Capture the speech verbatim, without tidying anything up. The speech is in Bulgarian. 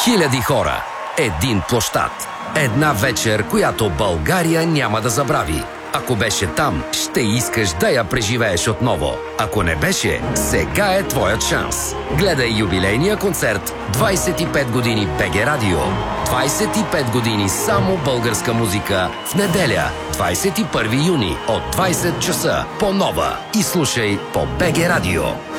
Хиляди хора, един площад, една вечер, която България няма да забрави. Ако беше там, ще искаш да я преживееш отново. Ако не беше, сега е твоят шанс. Гледай юбилейния концерт двайсет и пет години БГ Радио. двайсет и пет години само българска музика в неделя, двайсет и първи юни от двайсет часа по Нова и слушай по БГ Радио.